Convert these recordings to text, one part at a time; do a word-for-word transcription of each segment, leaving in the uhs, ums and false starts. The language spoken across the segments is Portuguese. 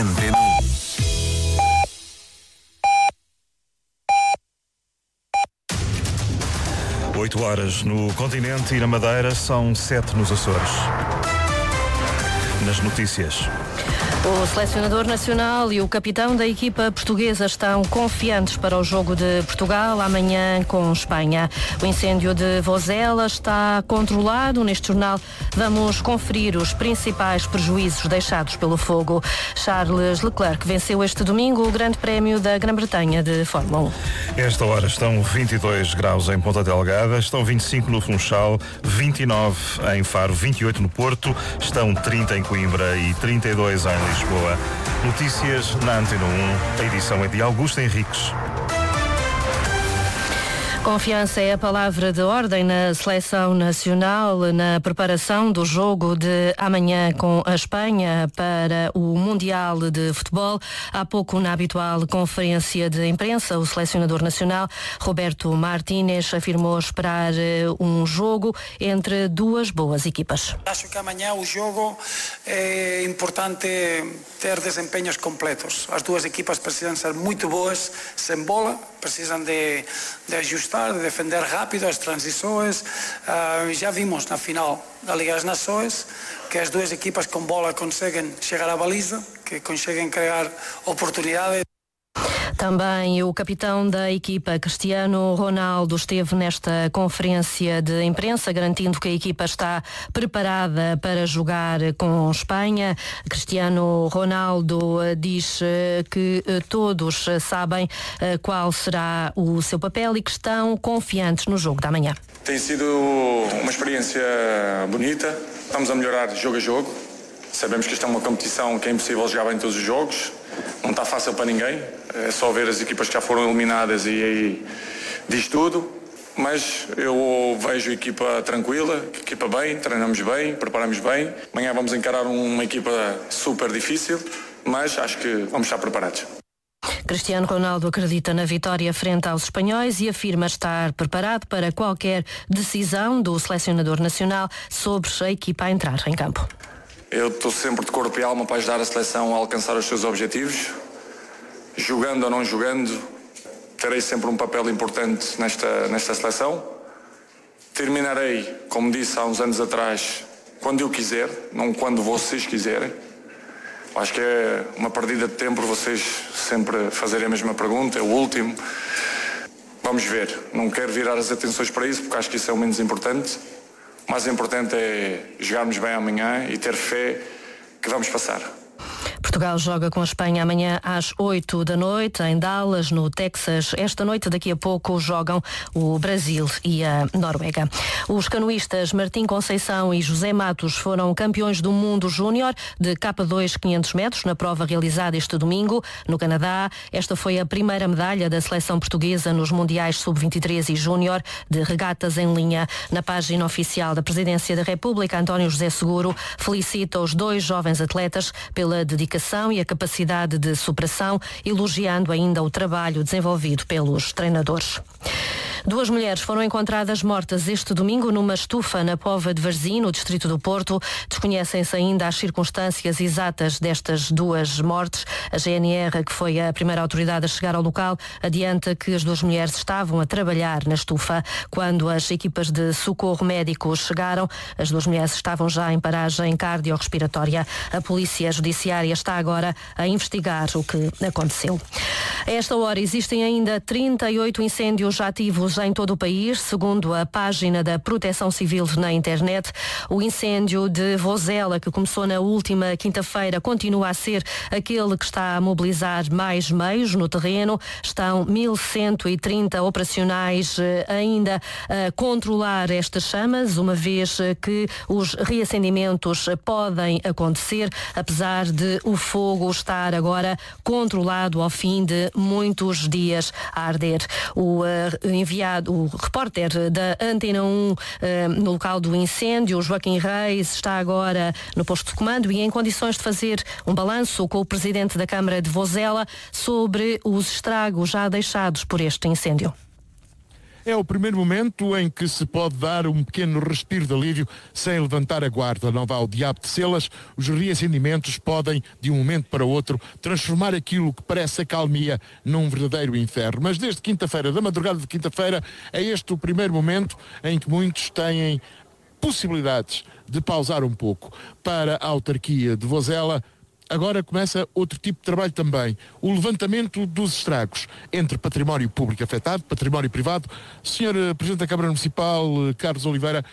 Antena um. Oito horas no continente e na Madeira, são sete nos Açores. Nas notícias. O selecionador nacional e o capitão da equipa portuguesa estão confiantes para o jogo de Portugal amanhã com Espanha. O incêndio de Vozela está controlado. Neste jornal vamos conferir os principais prejuízos deixados pelo fogo. Charles Leclerc venceu este domingo o Grande Prémio da Grã-Bretanha de Fórmula um. Esta hora estão vinte e dois graus em Ponta Delgada, estão vinte e cinco no Funchal, vinte e nove em Faro, vinte e oito no Porto, estão trinta em Coimbra e trinta e dois em Lisboa. Notícias na Antena um, a edição é de Augusto Henriques. Confiança é a palavra de ordem na seleção nacional na preparação do jogo de amanhã com a Espanha para o Mundial de Futebol. Há pouco, na habitual conferência de imprensa, o selecionador nacional, Roberto Martínez, afirmou esperar um jogo entre duas boas equipas. Acho que amanhã o jogo é importante ter desempenhos completos. As duas equipas precisam ser muito boas sem bola, precisam de, de ajustar, de defender rápido as transições. Uh, já vimos na final da Liga das Nações que as duas equipas com bola conseguem chegar à baliza, que conseguem criar oportunidades. Também o capitão da equipa, Cristiano Ronaldo, esteve nesta conferência de imprensa, garantindo que a equipa está preparada para jogar com Espanha. Cristiano Ronaldo diz que todos sabem qual será o seu papel e que estão confiantes no jogo da manhã. Tem sido uma experiência bonita, estamos a melhorar jogo a jogo. Sabemos que esta é uma competição que é impossível jogar bem todos os jogos, não está fácil para ninguém, é só ver as equipas que já foram eliminadas e aí diz tudo, mas eu vejo a equipa tranquila, a equipa bem, treinamos bem, preparamos bem. Amanhã vamos encarar uma equipa super difícil, mas acho que vamos estar preparados. Cristiano Ronaldo acredita na vitória frente aos espanhóis e afirma estar preparado para qualquer decisão do selecionador nacional sobre a equipa a entrar em campo. Eu estou sempre de corpo e alma para ajudar a seleção a alcançar os seus objetivos. Jogando ou não jogando, terei sempre um papel importante nesta, nesta seleção. Terminarei, como disse há uns anos atrás, quando eu quiser, não quando vocês quiserem. Acho que é uma perdida de tempo vocês sempre fazerem a mesma pergunta, é o último. Vamos ver, não quero virar as atenções para isso, porque acho que isso é o menos importante. O mais importante é jogarmos bem amanhã e ter fé que vamos passar. Portugal joga com a Espanha amanhã às oito da noite em Dallas, no Texas. Esta noite, daqui a pouco, jogam o Brasil e a Noruega. Os canoístas Martim Conceição e José Matos foram campeões do mundo júnior de K dois quinhentos metros na prova realizada este domingo no Canadá. Esta foi a primeira medalha da seleção portuguesa nos mundiais sub vinte e três e júnior de regatas em linha. Na página oficial da Presidência da República, António José Seguro felicita os dois jovens atletas pela dedicação e a capacidade de superação, elogiando ainda o trabalho desenvolvido pelos treinadores. Duas mulheres foram encontradas mortas este domingo numa estufa na Póvoa de Varzim, no distrito do Porto. Desconhecem-se ainda as circunstâncias exatas destas duas mortes. A G N R, que foi a primeira autoridade a chegar ao local, adianta que as duas mulheres estavam a trabalhar na estufa. Quando as equipas de socorro médico chegaram, as duas mulheres estavam já em paragem cardiorrespiratória. A Polícia Judiciária está agora a investigar o que aconteceu. A esta hora existem ainda trinta e oito incêndios ativos em todo o país, segundo a página da Proteção Civil na internet. O incêndio de Vozela, que começou na última quinta-feira, continua a ser aquele que está a mobilizar mais meios no terreno. Estão mil cento e trinta operacionais ainda a controlar estas chamas, uma vez que os reacendimentos podem acontecer, apesar de o fogo estar agora controlado ao fim de muitos dias a arder. O uh, enviado, o repórter da Antena um uh, no local do incêndio, Joaquim Reis, está agora no posto de comando e em condições de fazer um balanço com o presidente da Câmara de Vozela sobre os estragos já deixados por este incêndio. é o primeiro momento em que se pode dar um pequeno respiro de alívio sem levantar a guarda. Não vá ao diabo de selas, os reacendimentos podem, de um momento para o outro, transformar aquilo que parece acalmia num verdadeiro inferno. Mas desde quinta-feira, da madrugada de quinta-feira, é este o primeiro momento em que muitos têm possibilidades de pausar um pouco. Para a autarquia de Vozela, agora começa outro tipo de trabalho também. O levantamento dos estragos entre património público afetado, património privado. senhor Presidente da Câmara Municipal, Carlos Oliveira,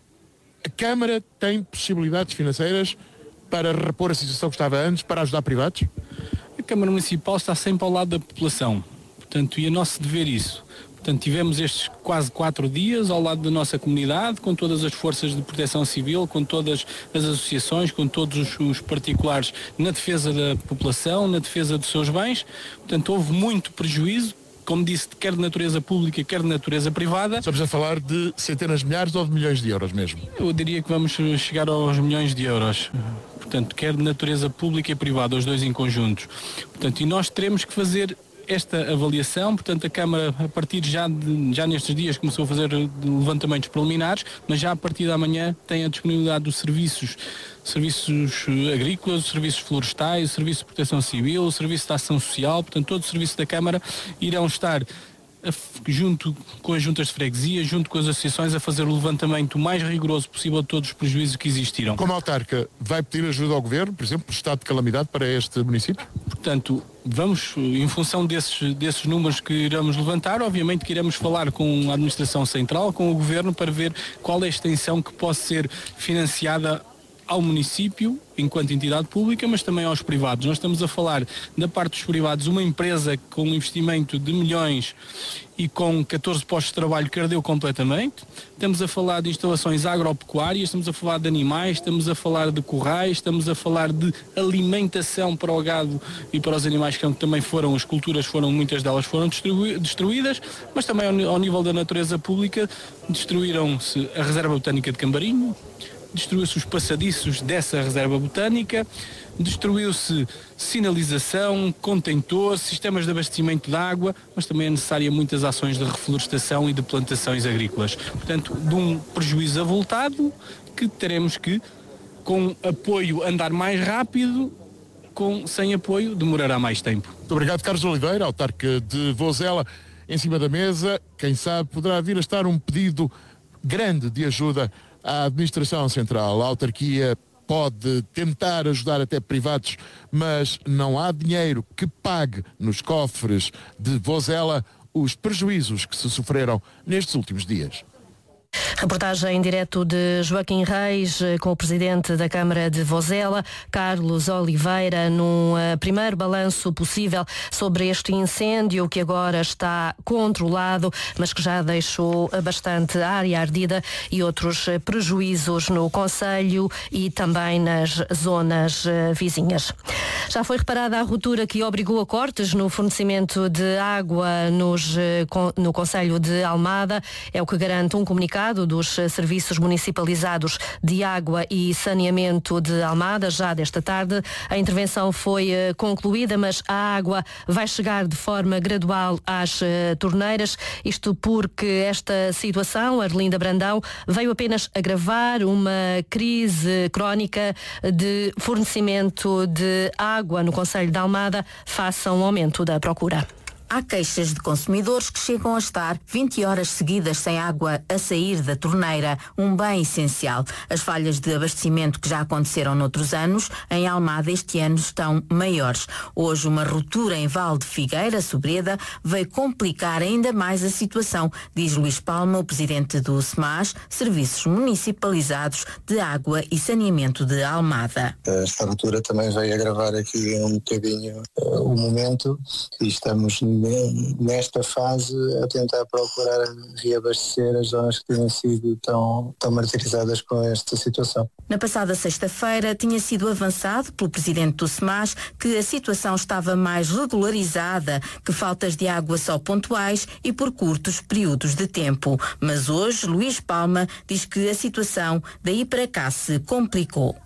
a Câmara tem possibilidades financeiras para repor a situação que estava antes, para ajudar privados? A Câmara Municipal está sempre ao lado da população, portanto, e é nosso dever isso. Portanto, tivemos estes quase quatro dias ao lado da nossa comunidade, com todas as forças de proteção civil, com todas as associações, com todos os, os particulares na defesa da população, na defesa dos seus bens. Portanto, houve muito prejuízo, como disse, quer de natureza pública, quer de natureza privada. Estamos a falar de centenas de milhares ou de milhões de euros mesmo? Eu diria que vamos chegar aos milhões de euros. Portanto, quer de natureza pública e privada, os dois em conjuntos. Portanto, e nós teremos que fazer esta avaliação. Portanto, a Câmara, a partir já, de, já nestes dias, começou a fazer levantamentos preliminares, mas já a partir da manhã tem a disponibilidade dos serviços, serviços agrícolas, os serviços florestais, o serviço de proteção civil, o serviço de ação social. Portanto, todo o serviço da Câmara irão estar junto com as juntas de freguesia, junto com as associações, a fazer o levantamento mais rigoroso possível de todos os prejuízos que existiram. Como autarca, vai pedir ajuda ao Governo, por exemplo, por estado de calamidade para este município? Portanto, vamos, em função desses, desses números que iremos levantar, obviamente que iremos falar com a Administração Central, com o Governo, para ver qual é a extensão que pode ser financiada ao município, enquanto entidade pública, mas também aos privados. Nós estamos a falar, da parte dos privados, uma empresa com um investimento de milhões e com catorze postos de trabalho que ardeu completamente. Estamos a falar de instalações agropecuárias, estamos a falar de animais, estamos a falar de currais, estamos a falar de alimentação para o gado e para os animais, que também foram, as culturas foram, muitas delas foram destruídas, mas também ao, ao nível da natureza pública, destruíram-se a Reserva Botânica de Cambarinho, destruiu-se os passadiços dessa reserva botânica, destruiu-se sinalização, contentor, sistemas de abastecimento de água, mas também é necessária muitas ações de reflorestação e de plantações agrícolas. Portanto, de um prejuízo avultado que teremos que, com apoio, andar mais rápido, com, sem apoio, demorará mais tempo. Muito obrigado, Carlos Oliveira, autarca de Vozela. Em cima da mesa, quem sabe, poderá vir a estar um pedido grande de ajuda à Administração Central. A autarquia pode tentar ajudar até privados, mas não há dinheiro que pague nos cofres de Vozela os prejuízos que se sofreram nestes últimos dias. Reportagem em direto de Joaquim Reis com o Presidente da Câmara de Vozela, Carlos Oliveira, num uh, primeiro balanço possível sobre este incêndio que agora está controlado, mas que já deixou bastante área ardida e outros uh, prejuízos no concelho e também nas zonas uh, vizinhas. Já foi reparada a ruptura que obrigou a cortes no fornecimento de água nos, uh, con- no concelho de Almada. É o que garante um comunicado dos Serviços Municipalizados de Água e Saneamento de Almada. Já desta tarde a intervenção foi uh, concluída, mas a água vai chegar de forma gradual às uh, torneiras, isto porque esta situação, Arlinda Brandão, veio apenas agravar uma crise crónica de fornecimento de água no concelho de Almada face a um aumento da procura. Há queixas de consumidores que chegam a estar vinte horas seguidas sem água a sair da torneira, um bem essencial. As falhas de abastecimento que já aconteceram noutros anos, em Almada este ano estão maiores. Hoje uma ruptura em Val de Figueira, Sobreda, veio complicar ainda mais a situação, diz Luís Palma, o presidente do SEMAS, Serviços Municipalizados de Água e Saneamento de Almada. Esta ruptura também veio agravar aqui um bocadinho uh, o momento e estamos nesta fase a tentar procurar reabastecer as zonas que têm sido tão, tão martirizadas com esta situação. Na passada sexta-feira tinha sido avançado pelo presidente do SEMAS que a situação estava mais regularizada, que faltas de água só pontuais e por curtos períodos de tempo. Mas hoje Luís Palma diz que a situação daí para cá se complicou.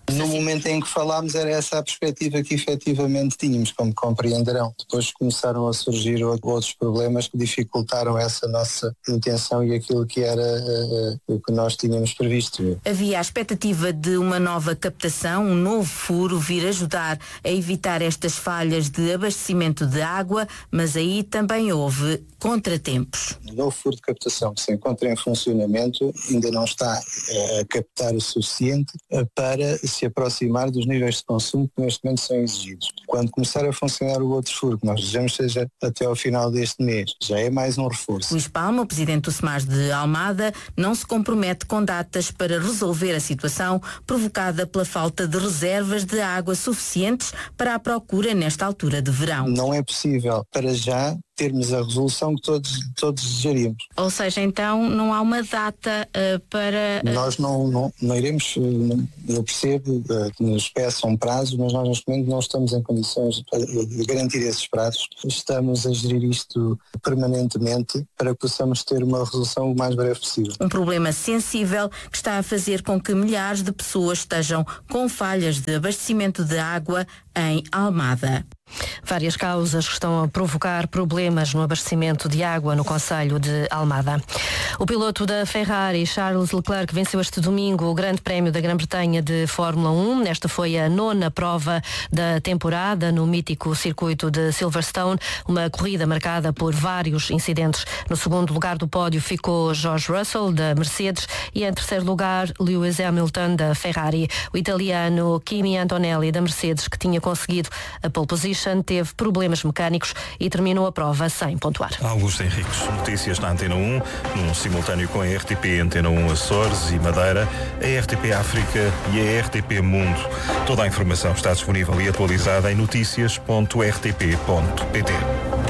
No momento em que falámos era essa a perspectiva que efetivamente tínhamos, como compreenderão. Depois começaram a surgir outros problemas que dificultaram essa nossa intenção e aquilo que era uh, uh, o que nós tínhamos previsto. Havia a expectativa de uma nova captação, um novo furo vir ajudar a evitar estas falhas de abastecimento de água, mas aí também houve contratempos. O novo furo de captação que se encontra em funcionamento ainda não está uh, a captar o suficiente uh, para se aproximar dos níveis de consumo que neste momento são exigidos. Quando começar a funcionar o outro furo, que nós desejamos seja até ao final deste mês, já é mais um reforço. Luís Palma, o presidente do SEMAS de Almada, não se compromete com datas para resolver a situação provocada pela falta de reservas de água suficientes para a procura nesta altura de verão. Não é possível, para já, termos a resolução que todos, todos desejaríamos. Ou seja, então não há uma data uh, para... Uh... Nós não, não, não iremos, uh, eu percebo uh, que nos peçam prazos, mas nós neste momento não estamos em condições de garantir esses prazos. Estamos a gerir isto permanentemente para que possamos ter uma resolução o mais breve possível. Um problema sensível que está a fazer com que milhares de pessoas estejam com falhas de abastecimento de água em Almada. Várias causas que estão a provocar problemas no abastecimento de água no concelho de Almada. O piloto da Ferrari, Charles Leclerc, venceu este domingo o Grande Prémio da Grã-Bretanha de Fórmula um. Esta foi a nona prova da temporada no mítico circuito de Silverstone, uma corrida marcada por vários incidentes. No segundo lugar do pódio ficou George Russell, da Mercedes, e em terceiro lugar Lewis Hamilton, da Ferrari. O italiano Kimi Antonelli, da Mercedes, que tinha conseguido a pole position, teve problemas mecânicos e terminou a prova sem pontuar. Augusto Henriques, notícias na Antena um, num simultâneo com a R T P Antena um Açores e Madeira, a R T P África e a R T P Mundo. Toda a informação está disponível e atualizada em notícias ponto r t p ponto p t.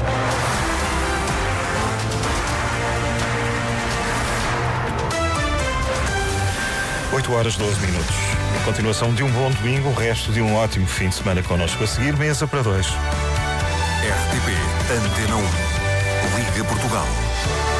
oito horas doze minutos. A continuação de um bom domingo, o resto de um ótimo fim de semana connosco a seguir. Mesa para dois. R T P Antena um. Liga Portugal.